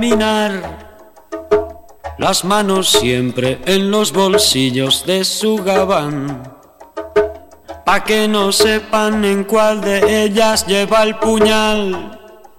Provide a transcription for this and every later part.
Las manos siempre en los bolsillos de su gabán, pa' que no sepan en cuál de ellas lleva el puñal.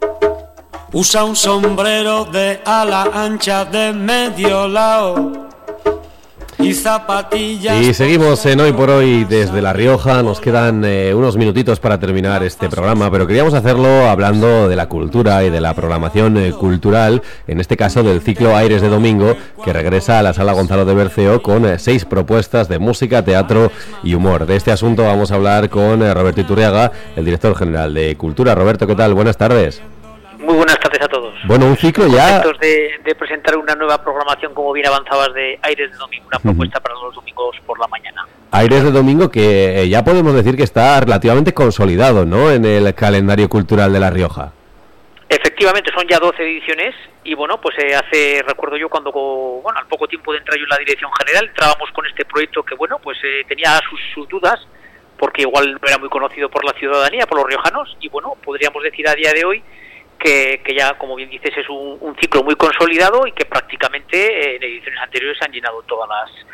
Usa un sombrero de ala ancha de medio lado y zapatillas. Y seguimos en Hoy por Hoy desde La Rioja. Nos quedan unos minutitos para terminar este programa, pero queríamos hacerlo hablando de la cultura y de la programación cultural, en este caso del ciclo Aires de Domingo, que regresa a la Sala Gonzalo de Berceo con 6 propuestas de música, teatro y humor. De este asunto vamos a hablar con Roberto Iturriaga, el director general de Cultura. Roberto, ¿qué tal? Buenas tardes. Muy buenas tardes a todos. Bueno, un ciclo ya... Contentos de presentar una nueva programación, como bien avanzabas, de Aires de Domingo, una propuesta para los domingos por la mañana. Aires de Domingo que ya podemos decir que está relativamente consolidado, ¿no?, en el calendario cultural de La Rioja. Efectivamente, son ya 12 ediciones y bueno, pues recuerdo yo cuando, bueno, al poco tiempo de entrar yo en la dirección general, entrábamos con este proyecto que, bueno, pues tenía sus dudas, porque igual no era muy conocido por la ciudadanía, por los riojanos, y bueno, podríamos decir a día de hoy que ya, como bien dices, es un ciclo muy consolidado y que prácticamente en ediciones anteriores han llenado todas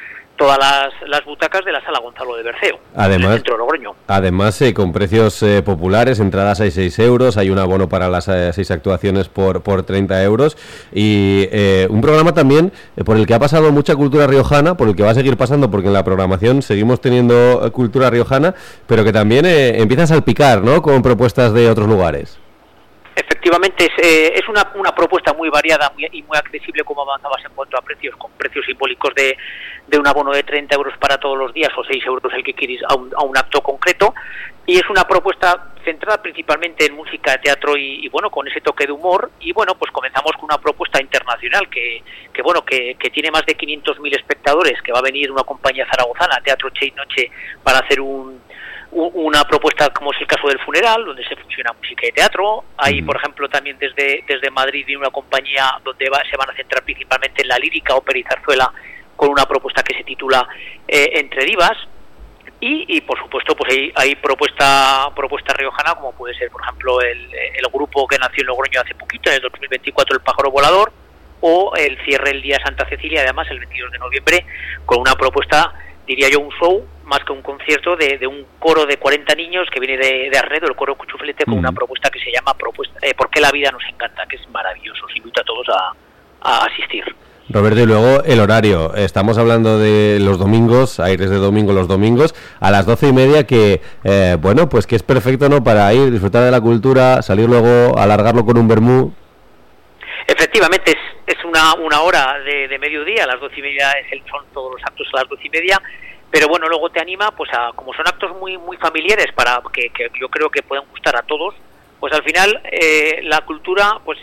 las butacas de la Sala Gonzalo de Berceo, además, en el centro de Logroño. Además, con precios populares, entradas a 6 euros, hay un abono para las 6 actuaciones por 30 euros, y un programa también por el que ha pasado mucha cultura riojana, por el que va a seguir pasando, porque en la programación seguimos teniendo cultura riojana, pero que también empieza a salpicar, ¿no?, con propuestas de otros lugares. Efectivamente, es una propuesta muy variada y muy accesible, como avanzabas, en cuanto a precios, con precios simbólicos de un abono de 30 euros para todos los días o 6 euros el que quieres a un acto concreto, y es una propuesta centrada principalmente en música, teatro y bueno, con ese toque de humor. Y bueno, pues comenzamos con una propuesta internacional que tiene más de 500.000 espectadores, que va a venir una compañía zaragozana, Teatro Che y Noche, para hacer una propuesta como es el caso del Funeral, donde se fusiona música y teatro. Hay, por ejemplo, también desde Madrid viene una compañía donde se van a centrar principalmente en la lírica, ópera y zarzuela, con una propuesta que se titula Entre Divas. Y por supuesto, pues hay propuesta riojana, como puede ser, por ejemplo, el grupo que nació en Logroño hace poquito, en el 2024, El Pájaro Volador, o el cierre el día Santa Cecilia, además el 22 de noviembre, con una propuesta, diría yo, un show más que un concierto, de un coro de 40 niños que viene de Arnedo, el coro Cuchuflete, con una propuesta que se llama ¿Por qué la vida nos encanta?, que es maravilloso. Os invito a todos a asistir. Roberto, y luego el horario. Estamos hablando de los domingos, Aires de Domingo los domingos, a las 12:30, que, bueno, pues que es perfecto, ¿no?, para ir, disfrutar de la cultura, salir luego, alargarlo con un vermú. Efectivamente, es una hora de mediodía, a las 12:30 son todos los actos a las 12:30, pero bueno, luego te anima, pues como son actos muy muy familiares, para que yo creo que pueden gustar a todos, pues al final la cultura pues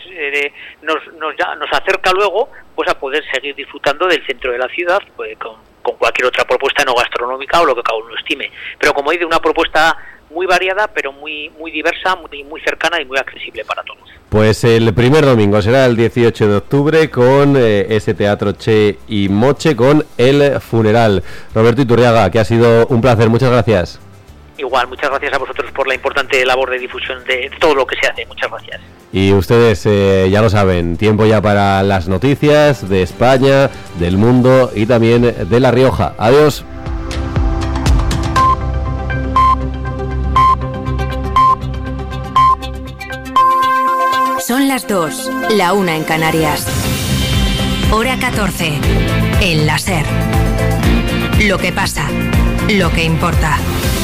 nos acerca luego pues a poder seguir disfrutando del centro de la ciudad, pues, con cualquier otra propuesta no gastronómica o lo que cada uno estime, pero como dice, una propuesta muy variada, pero muy muy diversa, muy cercana y muy accesible para todos. Pues el primer domingo será el 18 de octubre con ese Teatro Che y Moche, con El Funeral. Roberto Iturriaga, que ha sido un placer, muchas gracias. Igual, muchas gracias a vosotros por la importante labor de difusión de todo lo que se hace, muchas gracias. Y ustedes ya lo saben, tiempo ya para las noticias de España, del mundo y también de La Rioja. Adiós. Son las 2, la 1 en Canarias. Hora 14, en la SER. Lo que pasa, lo que importa.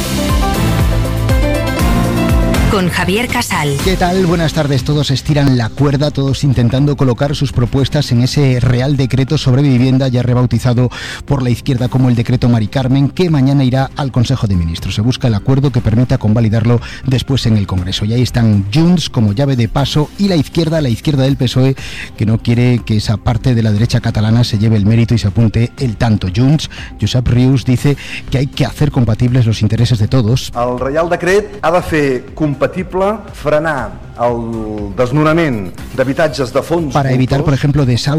Con Javier Casal. ¿Qué tal? Buenas tardes. Todos estiran la cuerda, todos intentando colocar sus propuestas en ese Real Decreto sobre Vivienda, ya rebautizado por la izquierda como el Decreto Mari Carmen, que mañana irá al Consejo de Ministros. Se busca el acuerdo que permita convalidarlo después en el Congreso. Y ahí están Junts como llave de paso y la izquierda del PSOE, que no quiere que esa parte de la derecha catalana se lleve el mérito y se apunte el tanto. Junts, Josep Rius, dice que hay que hacer compatibles los intereses de todos. El Real Decret ha de fer compatible frenar el desnonament d'habitatges de fons para evitar, por ejemplo, desahucios